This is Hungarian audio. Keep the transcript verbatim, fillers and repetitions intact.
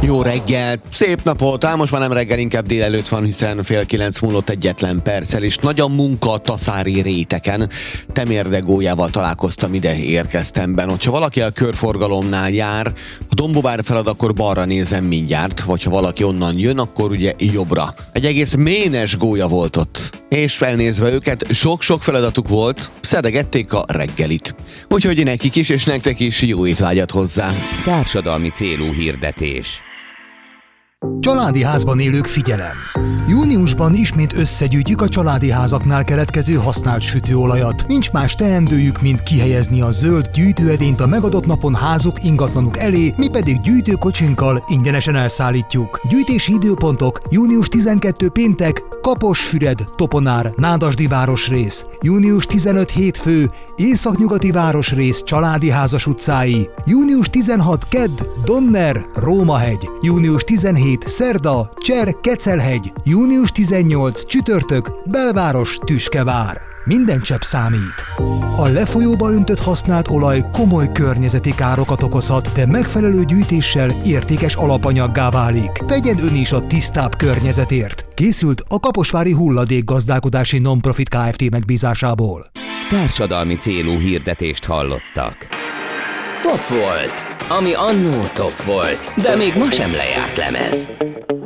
Jó reggel, szép napot, ám most már nem reggel, inkább délelőtt van, hiszen fél kilenc múlott egyetlen perccel, és nagy a munka a taszári réteken. Temérdegójával találkoztam, ide érkeztem ben. Hogyha valaki a körforgalomnál jár, ha Dombóvár felad, akkor balra nézem mindjárt, vagy ha valaki onnan jön, akkor ugye jobbra. Egy egész ménes gólya volt ott. És felnézve őket, sok-sok feladatuk volt, szedegették a reggelit. Úgyhogy nekik is, és nektek is jó étvágyat hozzá. Társadalmi célú hirdetés. Családi házban élők, figyelem! Júniusban ismét összegyűjtjük a családi házaknál keletkező használt sütőolajat. Nincs más teendőjük, mint kihelyezni a zöld gyűjtőedényt a megadott napon házuk ingatlanuk elé, mi pedig gyűjtőkocsinkkal ingyenesen elszállítjuk. Gyűjtési időpontok: június tizenkettő péntek, Kaposfüred, Toponár, Nádasdi városrész, június tizenöt hétfő, Északnyugati városrész családi házas utcái, június tizenhat kedd, Donner, Rómahegy, június tizenhét szerda, Cser, Kecelhegy, június tizennyolc csütörtök, Belváros, Tüskevár. Minden csepp számít. A lefolyóba öntött használt olaj komoly környezeti károkat okozhat, de megfelelő gyűjtéssel értékes alapanyaggá válik. Tegyen ön is a tisztább környezetért. Készült a Kaposvári Hulladékgazdálkodási Non-Profit Kft. Megbízásából. Társadalmi célú hirdetést hallottak. Top volt, ami annó top volt, de még ma sem lejárt lemez.